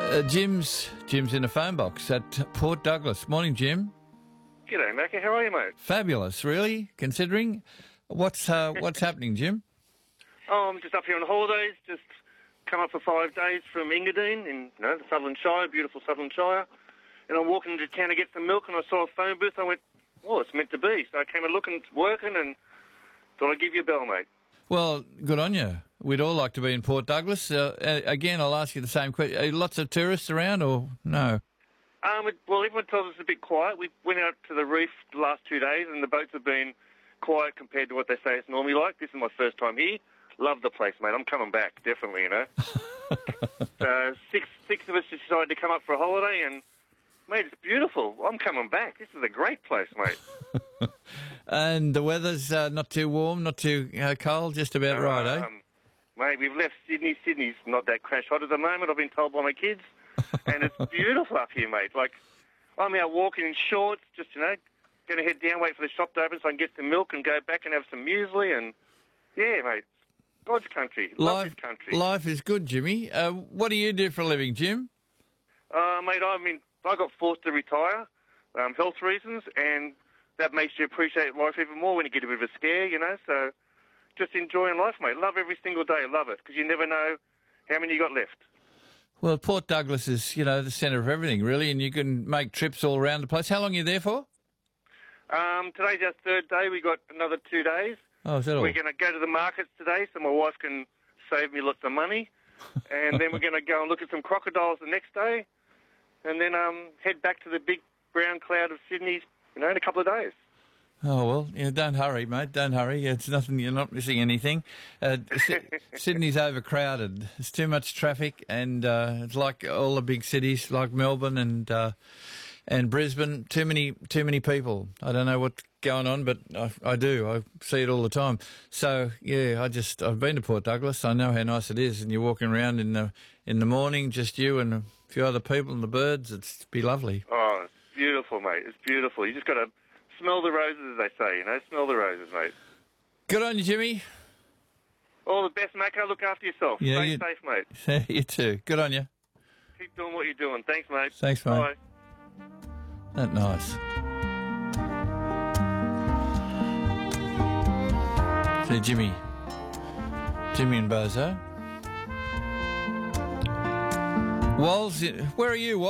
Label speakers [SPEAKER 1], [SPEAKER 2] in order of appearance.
[SPEAKER 1] Jim's in a phone box at Port Douglas. Morning, Jim.
[SPEAKER 2] G'day, Macca. How are you, mate?
[SPEAKER 1] Fabulous, really, considering. What's happening, Jim?
[SPEAKER 2] Oh, I'm just up here on holidays. Just come up for 5 days from Engadine in the Sutherland Shire, beautiful Sutherland Shire. And I'm walking into town to get some milk, and I saw a phone booth. I went, oh, it's meant to be. So I came and looked, and it's working, and thought I'd give you a bell, mate.
[SPEAKER 1] Well, good on you. We'd all like to be in Port Douglas. Again, I'll ask you the same question. Lots of tourists around, or no?
[SPEAKER 2] Well, everyone tells us it's a bit quiet. We went out to the reef the last 2 days, and the boats have been quiet compared to what they say it's normally like. This is my first time here. Love the place, mate. I'm coming back, definitely, Six of us decided to come up for a holiday, and, mate, it's beautiful. I'm coming back. This is a great place, mate.
[SPEAKER 1] And the weather's not too warm, not too cold, just about right, eh?
[SPEAKER 2] Mate, we've left Sydney. Sydney's not that crash hot at the moment, I've been told by my kids. And it's beautiful up here, mate. Like, I'm out walking in shorts, just, going to head down, wait for the shop to open so I can get some milk and go back and have some muesli. And, yeah, mate, God's country. Love this country.
[SPEAKER 1] Life is good, Jimmy. What do you do for a living, Jim?
[SPEAKER 2] Mate, I got forced to retire, health reasons, and that makes you appreciate life even more when you get a bit of a scare, so just enjoying life, mate. Love every single day. Love it, because you never know how many you got left.
[SPEAKER 1] Well, Port Douglas is, the centre of everything, really, and you can make trips all around the place. How long are you there for?
[SPEAKER 2] Today's our third day. We got another 2 days.
[SPEAKER 1] Oh, is that all?
[SPEAKER 2] We're going to go to the markets today so my wife can save me lots of money. And then we're going to go and look at some crocodiles the next day. And then head back to the big brown cloud of Sydney, in a couple of days.
[SPEAKER 1] Oh, well, don't hurry, mate. Don't hurry. It's nothing. You're not missing anything. Sydney's overcrowded. There's too much traffic, and it's like all the big cities, like Melbourne and Brisbane. Too many people. I don't know what's going on, but I do. I see it all the time. So yeah, I've been to Port Douglas. I know how nice it is, and you're walking around in the morning, just you and a few other people and the birds. It'd be lovely.
[SPEAKER 2] Oh, it's beautiful, mate. It's beautiful. You just got to smell the roses, as they say, Smell the roses, mate.
[SPEAKER 1] Good on you, Jimmy.
[SPEAKER 2] All the best, Macca. Look after yourself.
[SPEAKER 1] Yeah,
[SPEAKER 2] Stay safe, mate.
[SPEAKER 1] You too. Good on you.
[SPEAKER 2] Keep doing what you're doing. Thanks, mate.
[SPEAKER 1] Thanks, mate.
[SPEAKER 2] Bye.
[SPEAKER 1] That's nice. So, Jimmy and Bozo. Walls, where are you, Walls?